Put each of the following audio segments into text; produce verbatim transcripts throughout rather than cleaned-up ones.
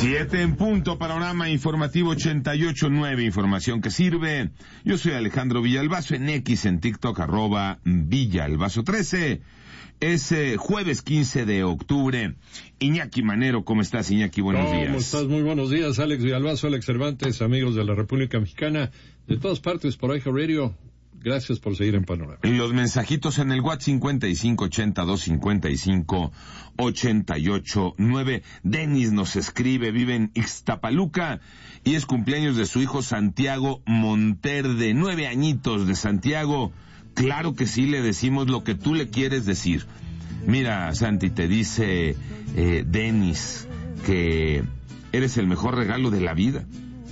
Siete en punto, panorama informativo ochenta y ocho nueve, información que sirve. Yo soy Alejandro Villalbazo, en X, en TikTok, arroba Villalbazo trece. Es eh, jueves quince de octubre. Iñaki Manero, ¿cómo estás, Iñaki? Buenos ¿Cómo días. ¿Cómo estás? Muy buenos días, Alex Villalbazo, Alex Cervantes, amigos de la República Mexicana, de todas partes por Eje Radio. Gracias por seguir en Panorama. Los mensajitos en el WhatsApp cincuenta y cinco ochenta y dos cincuenta y cinco ochenta y ocho nueve. Denis nos escribe, vive en Ixtapaluca y es cumpleaños de su hijo Santiago Monterde, nueve añitos de Santiago. Claro que sí, le decimos lo que tú le quieres decir. Mira, Santi, te dice eh, Denis que eres el mejor regalo de la vida.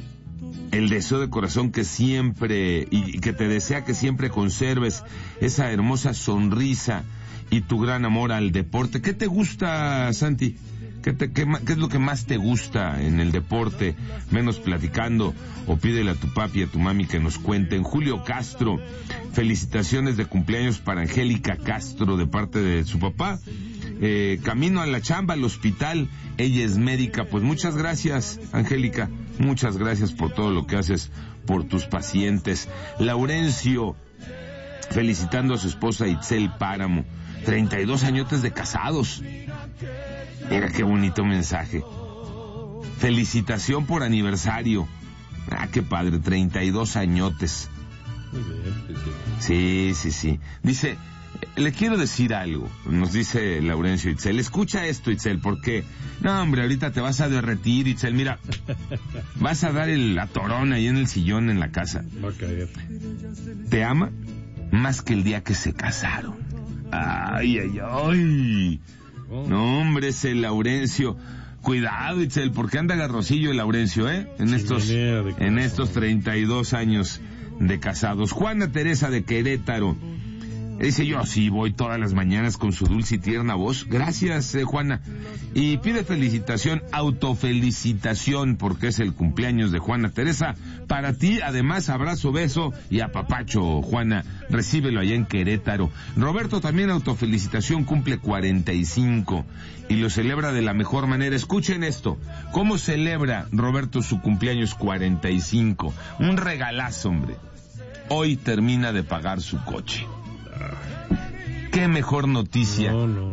El deseo de corazón que siempre, y que te desea que siempre conserves esa hermosa sonrisa y tu gran amor al deporte. ¿Qué te gusta, Santi? ¿Qué, te, qué, qué es lo que más te gusta en el deporte? Menos platicando, o pídele a tu papi y a tu mami que nos cuenten. Julio Castro, felicitaciones de cumpleaños para Angélica Castro de parte de su papá. Eh, camino a la chamba, al hospital, ella es médica. Pues muchas gracias, Angélica, muchas gracias por todo lo que haces por tus pacientes. Laurencio, felicitando a su esposa Itzel Páramo, treinta y dos añotes de casados. Mira qué bonito mensaje. Felicitación por aniversario. Ah, qué padre, treinta y dos añotes. Muy bien, sí, sí, sí. Dice, le quiero decir algo, nos dice Laurencio Itzel. Escucha esto, Itzel, porque no, hombre, ahorita te vas a derretir, Itzel. Mira, vas a dar el atorón ahí en el sillón en la casa. Va a caer. Te ama más que el día que se casaron. Ay, ay, ay. Oh. No, hombre, ese Laurencio. Cuidado, Itzel, porque anda garrosillo el Laurencio, ¿eh? En Sin estos, en estos treinta y dos años de casados. Juana Teresa de Querétaro dice, yo sí voy todas las mañanas con su dulce y tierna voz. Gracias, eh, Juana. Y pide felicitación, autofelicitación, porque es el cumpleaños de Juana Teresa. Para ti, además, abrazo, beso y apapacho, Juana. Recíbelo allá en Querétaro. Roberto también autofelicitación, cumple cuarenta y cinco y lo celebra de la mejor manera. Escuchen esto. ¿Cómo celebra Roberto su cumpleaños cuarenta y cinco? Un regalazo, hombre. Hoy termina de pagar su coche. ¿Qué mejor noticia? No, no.